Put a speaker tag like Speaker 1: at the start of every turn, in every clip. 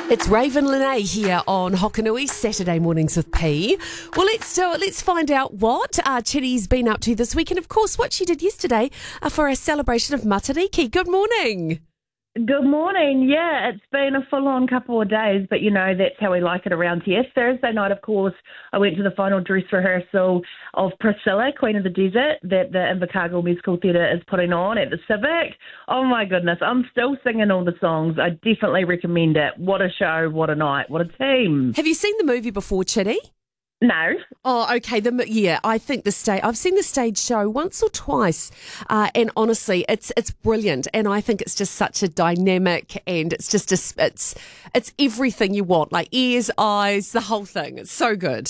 Speaker 1: It's Raven Lene here on Hokanui, Saturday mornings with P. Well, let's do it. Let's find out what Chitty's been up to this week and, of course, what she did yesterday for a celebration of Matariki. Good morning.
Speaker 2: Good morning. Yeah, it's been a full-on couple of days, but, you know, that's how we like it around here. Thursday night, of course, I went to the final dress rehearsal of Priscilla, Queen of the Desert, that the Invercargill Musical Theatre is putting on at the Civic. Oh, my goodness. I'm still singing all the songs. I definitely recommend it. What a show, what a night, what a team.
Speaker 1: Have you seen the movie before, Chitty?
Speaker 2: No.
Speaker 1: Oh, okay. I think I've seen the stage show once or twice, and honestly, it's brilliant. And I think it's just such a dynamic, and it's just it's everything you want, like ears, eyes, the whole thing. It's so good.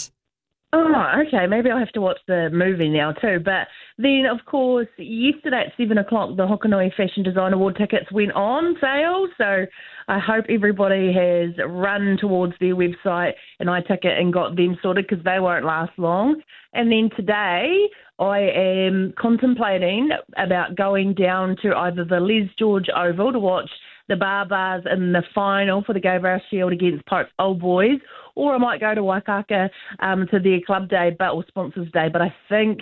Speaker 2: Oh, okay. Maybe I'll have to watch the movie now too. But then, of course, yesterday at 7 o'clock, the Hokanui Fashion Design Award tickets went on sale. So I hope everybody has run towards their website and iTicket and got them sorted because they won't last long. And then today, I am contemplating about going down to either the Les George Oval to watch the Barbars in the final for the Gay Bar Shield against Pope's Old Boys, or I might go to Waikaka to their club day or sponsors day. But I think,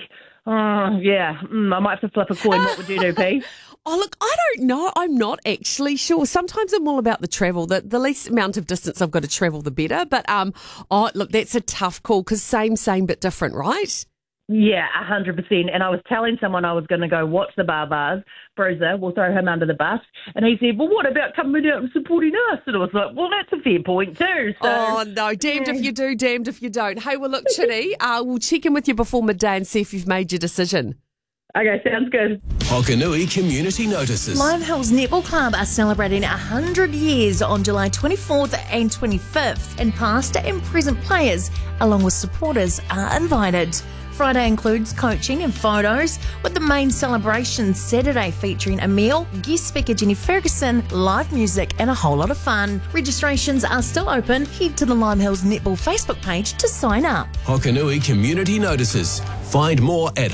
Speaker 2: I might have to flip a coin. What would you do, P?
Speaker 1: Oh, look, I don't know. I'm not actually sure. Sometimes I'm all about the travel. The least amount of distance I've got to travel, the better. But, look, that's a tough call because same, but different, right?
Speaker 2: Yeah, 100%. And I was telling someone I was going to go watch the Barbars. Bruiser, we'll throw him under the bus. And he said, well, what about coming out and supporting us? And I was like, well, that's a fair point too. So,
Speaker 1: oh, no, damned if you do, damned if you don't. Hey, well, look, Chitty, we'll check in with you before midday and see if you've made your decision.
Speaker 2: Okay, sounds good.
Speaker 3: Hokanui Community Notices.
Speaker 4: Lime Hills Netball Club are celebrating 100 years on July 24th and 25th, and past and present players, along with supporters, are invited. Friday includes coaching and photos, with the main celebration Saturday featuring a meal, guest speaker Jenny Ferguson, live music and a whole lot of fun. Registrations are still open. Head to the Lime Hills Netball Facebook page to sign up.
Speaker 3: Hokanui Community Notices. Find more at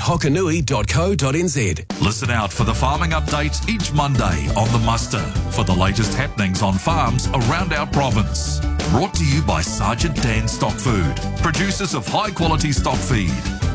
Speaker 3: hokanui.co.nz.
Speaker 5: Listen out for the farming updates each Monday on The Muster for the latest happenings on farms around our province. Brought to you by Sergeant Dan Stock Food, producers of high-quality stock feed.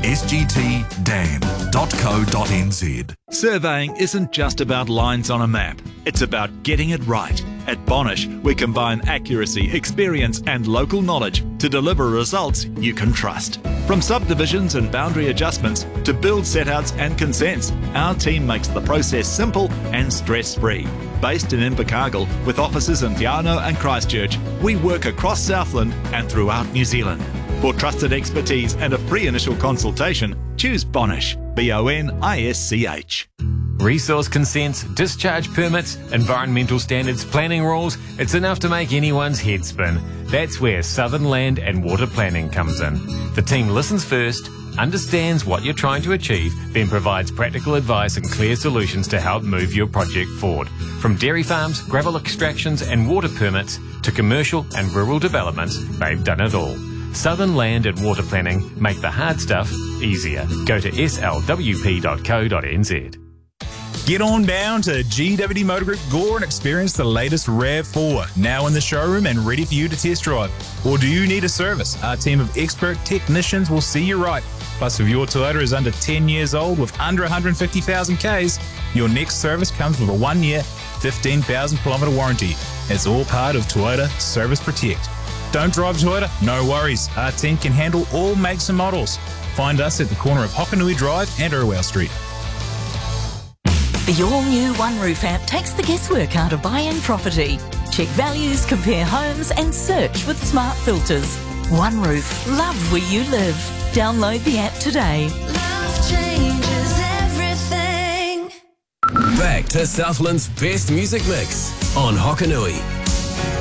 Speaker 5: sgtdan.co.nz.
Speaker 6: Surveying isn't just about lines on a map. It's about getting it right. At Bonish, we combine accuracy, experience and local knowledge to deliver results you can trust. From subdivisions and boundary adjustments to build setouts and consents, our team makes the process simple and stress-free. Based in Invercargill with offices in Te Anau and Christchurch, we work across Southland and throughout New Zealand. For trusted expertise and a free initial consultation, choose Bonish, BONISCH.
Speaker 7: Resource consents, discharge permits, environmental standards, planning rules, it's enough to make anyone's head spin. That's where Southern Land and Water Planning comes in. The team listens first, understands what you're trying to achieve, then provides practical advice and clear solutions to help move your project forward. From dairy farms, gravel extractions and water permits to commercial and rural developments, they've done it all. Southern Land and Water Planning make the hard stuff easier. Go to slwp.co.nz.
Speaker 8: Get on down to GWD Motor Group Gore and experience the latest RAV4, now in the showroom and ready for you to test drive. Or do you need a service? Our team of expert technicians will see you right. Plus, if your Toyota is under 10 years old with under 150,000 Ks, your next service comes with a 1-year, 15,000 kilometre warranty. It's all part of Toyota Service Protect. Don't drive Toyota? No worries. Our team can handle all makes and models. Find us at the corner of Hokanui Drive and Irwell Street.
Speaker 9: The all-new One Roof app takes the guesswork out of buying property. Check values, compare homes and search with smart filters. One Roof. Love where you live. Download the app today.
Speaker 10: Love changes everything.
Speaker 3: Back to Southland's best music mix on Hokanui.